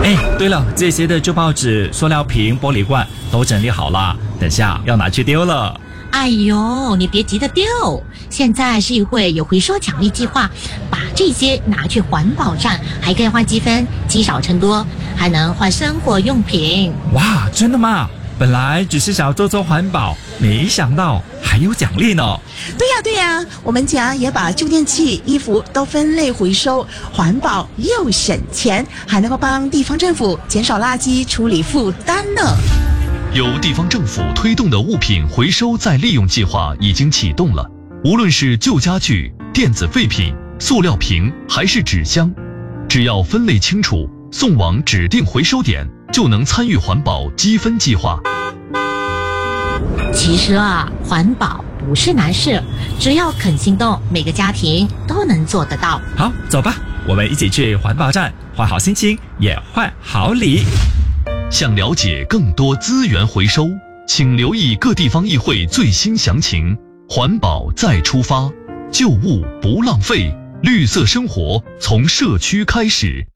哎，对了，这些的旧报纸、塑料瓶、玻璃罐都整理好了，等下要拿去丢了。 哎呦，你别急着丢，现在市议会有回收奖励计划，把这些拿去环保站，还可以换积分，积少成多，还能换生活用品。 哇，真的吗？本来只是想做做环保，没想到还有奖励呢。 对呀，我们家也把旧电器、衣服都分类回收，环保又省钱，还能够帮地方政府减少垃圾处理负担呢。 由地方政府推动的物品回收再利用计划已经启动了，无论是旧家具、电子废品、塑料瓶还是纸箱，只要分类清楚，送往指定回收点，就能参与环保积分计划。 其实啊，环保不是难事，只要肯行动，每个家庭都能做得到。 好，走吧，我们一起去环保站，换好心情，也换好礼。 想了解更多资源回收，请留意各地方议会最新详情。环保再出发，旧物不浪费，绿色生活从社区开始。